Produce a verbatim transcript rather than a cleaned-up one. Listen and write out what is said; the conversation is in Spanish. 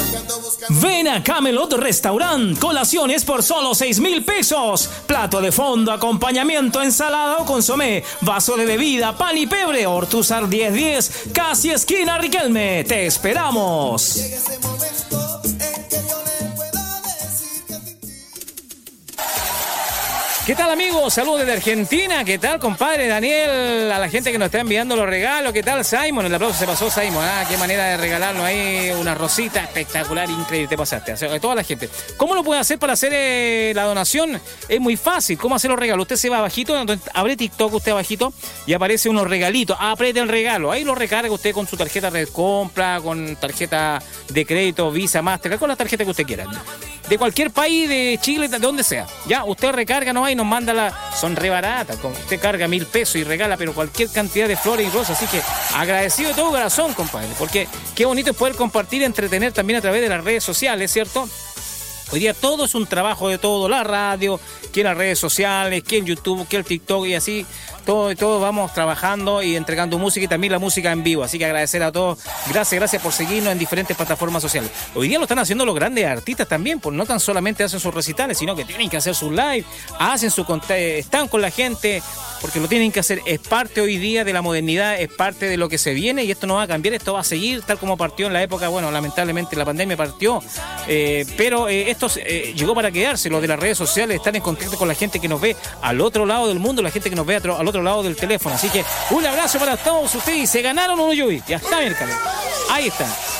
Ven a Camelot Restaurant, colaciones por solo seis mil pesos. Plato de fondo, acompañamiento, ensalada o consomé, vaso de bebida, pan y pebre. Ortuzar diez diez, casi esquina Riquelme. Te esperamos. ¿Qué tal, amigos? Saludos desde Argentina. ¿Qué tal, compadre Daniel? A la gente que nos está enviando los regalos. ¿Qué tal, Simon? El aplauso se pasó, Simon. Ah, qué manera de regalarnos ahí una rosita espectacular, increíble. Te pasaste. O sea, toda la gente. ¿Cómo lo puede hacer para hacer eh, la donación? Es muy fácil. ¿Cómo hacer los regalos? Usted se va abajito, abre TikTok usted abajito y aparece unos regalitos. Apriete el regalo. Ahí lo recarga usted con su tarjeta de compra, con tarjeta de crédito, Visa, Mastercard, con la tarjeta que usted quiera. De cualquier país, de Chile, de donde sea. Ya, usted recarga nomás y nos manda la... Son re baratas. Usted carga mil pesos y regala, pero cualquier cantidad de flores y rosas. Así que agradecido de todo corazón, compadre. Porque qué bonito es poder compartir y entretener también a través de las redes sociales, ¿cierto? Hoy día todo es un trabajo de todo. La radio, que las redes sociales, que el YouTube, que el TikTok y así... Todo, todos vamos trabajando y entregando música y también la música en vivo. Así que agradecer a todos. Gracias, gracias por seguirnos en diferentes plataformas sociales. Hoy día lo están haciendo los grandes artistas también, pues no tan solamente hacen sus recitales, sino que tienen que hacer sus live, hacen su están con la gente, porque lo tienen que hacer. Es parte hoy día de la modernidad, es parte de lo que se viene y esto no va a cambiar, esto va a seguir tal como partió en la época. Bueno, lamentablemente la pandemia partió, eh, pero eh, esto eh, llegó para quedarse. Lo de las redes sociales, están en contacto con la gente que nos ve al otro lado del mundo, la gente que nos ve al otro lado del teléfono. Así que un abrazo para todos ustedes y se ganaron uno Yubi. Ya está, miércoles. Ahí está.